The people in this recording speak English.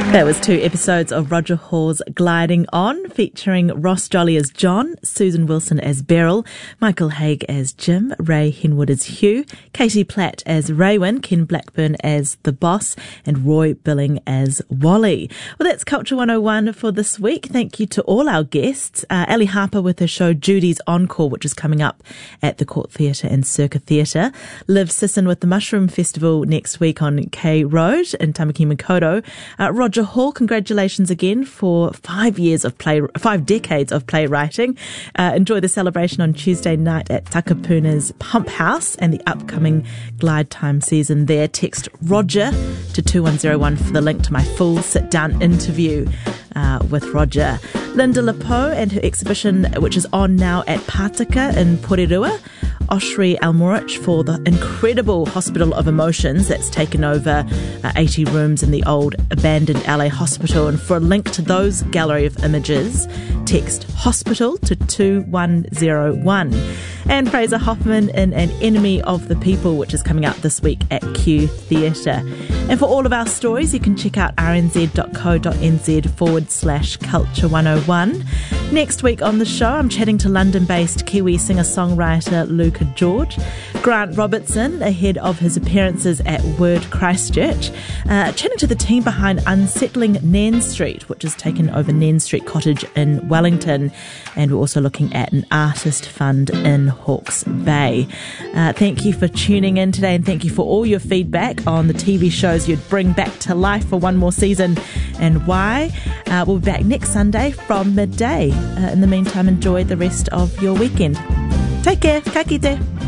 That was 2 episodes of Roger Hall's Gliding On, featuring Ross Jolly as John, Susan Wilson as Beryl, Michael Haig as Jim, Ray Henwood as Hugh, Katie Platt as Raywin, Ken Blackburn as the Boss, and Roy Billing as Wally. Well, that's Culture 101 for this week. Thank you to all our guests. Ali Harper with her show Judy's Encore, which is coming up at the Court Theatre and Circa Theatre. Liv Sisson with the Mushroom Festival next week on K Road in Tamaki Makaurau. Roger Hall, congratulations again for 5 decades of playwriting. Enjoy the celebration on Tuesday night at Takapuna's Pump House and the upcoming Glide Time season there. Text Roger to 2101 for the link to my full sit-down interview with Roger. Linda Lepo and her exhibition, which is on now at Pātaka in Porirua. Oshri Almorich for the incredible Hospital of Emotions that's taken over 80 rooms in the old abandoned LA hospital. And for a link to those gallery of images, text hospital to 2101. And Fraser Hoffman in An Enemy of the People, which is coming out this week at Q Theatre. And for all of our stories, you can check out rnz.co.nz/culture101. Next week on the show, I'm chatting to London-based Kiwi singer-songwriter Luca George. Grant Robertson, ahead of his appearances at Word Christchurch, chatting to the team behind Unsettling Nairn Street, which has taken over Nairn Street Cottage in Wellington. And we're also looking at an artist fund in Hawke's Bay. Thank you for tuning in today, and thank you for all your feedback on the TV shows you'd bring back to life for one more season and why. We'll be back next Sunday from midday. In the meantime, enjoy the rest of your weekend. Take care. Ka kite.